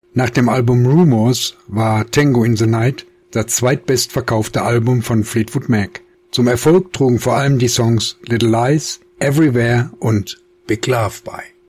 Nach dem Album Rumors war Tango in the Night das zweitbestverkaufte Album von Fleetwood Mac. Zum Erfolg trugen vor allem die Songs Little Lies, Everywhere und Big Love bei.